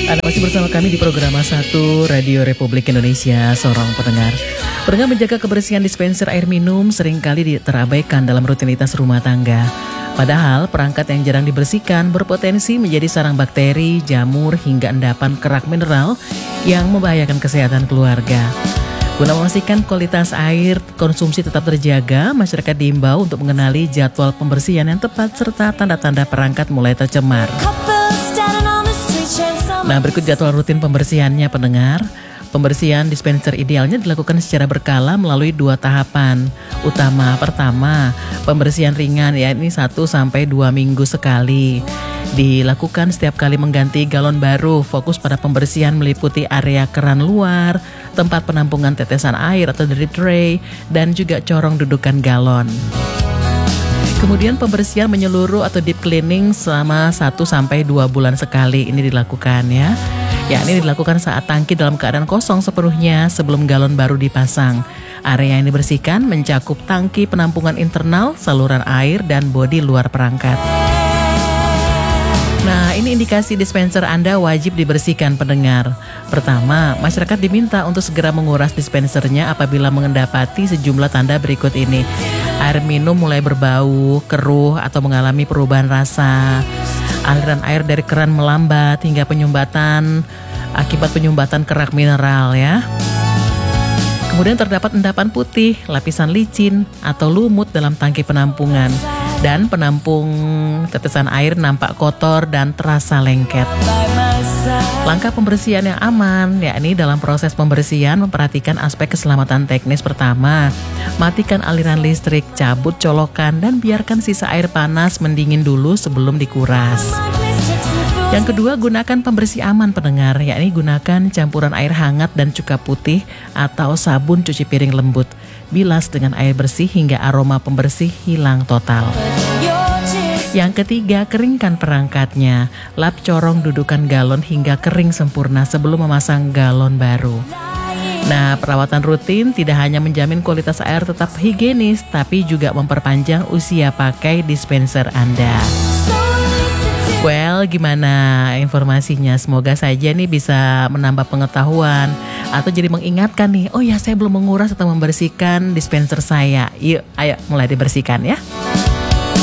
Anda masih bersama kami di program A1 Radio Republik Indonesia, seorang pendengar. Pendengar, menjaga kebersihan dispenser air minum seringkali terabaikan dalam rutinitas rumah tangga. Padahal perangkat yang jarang dibersihkan berpotensi menjadi sarang bakteri, jamur, hingga endapan kerak mineral yang membahayakan kesehatan keluarga. Guna memastikan kualitas air konsumsi tetap terjaga, masyarakat diimbau untuk mengenali jadwal pembersihan yang tepat serta tanda-tanda perangkat mulai tercemar. Nah, berikut jadwal rutin pembersihannya, pendengar. Pembersihan dispenser idealnya dilakukan secara berkala melalui 2 tahapan utama. Pertama, pembersihan ringan, yakni 1-2 minggu sekali. Dilakukan setiap kali mengganti galon baru. Fokus pada pembersihan meliputi area keran luar, tempat penampungan tetesan air atau dari tray, dan juga corong dudukan galon. Kemudian pembersihan menyeluruh atau deep cleaning selama 1-2 bulan sekali. Ini dilakukan ya. Ini dilakukan saat tangki dalam keadaan kosong sepenuhnya sebelum galon baru dipasang. Area yang dibersihkan mencakup tangki penampungan internal, saluran air, dan bodi luar perangkat. Nah, ini indikasi dispenser Anda wajib dibersihkan, pendengar. Pertama, masyarakat diminta untuk segera menguras dispensernya apabila mendapati sejumlah tanda berikut ini. Air minum mulai berbau, keruh, atau mengalami perubahan rasa. Aliran air dari keran melambat hingga penyumbatan akibat penyumbatan kerak mineral ya. Kemudian terdapat endapan putih, lapisan licin atau lumut dalam tangki penampungan, dan penampung tetesan air nampak kotor dan terasa lengket. Langkah pembersihan yang aman, yakni dalam proses pembersihan memperhatikan aspek keselamatan teknis. Pertama, matikan aliran listrik, cabut colokan, dan biarkan sisa air panas mendingin dulu sebelum dikuras. Yang kedua, gunakan pembersih aman, pendengar, yakni gunakan campuran air hangat dan cuka putih atau sabun cuci piring lembut. Bilas dengan air bersih hingga aroma pembersih hilang total. Yang ketiga, keringkan perangkatnya. Lap corong dudukan galon hingga kering sempurna sebelum memasang galon baru. Nah, perawatan rutin tidak hanya menjamin kualitas air tetap higienis, tapi juga memperpanjang usia pakai dispenser Anda. Well, gimana informasinya? Semoga saja nih bisa menambah pengetahuan atau jadi mengingatkan nih, oh ya, saya belum menguras atau membersihkan dispenser saya. Yuk, ayo mulai dibersihkan ya.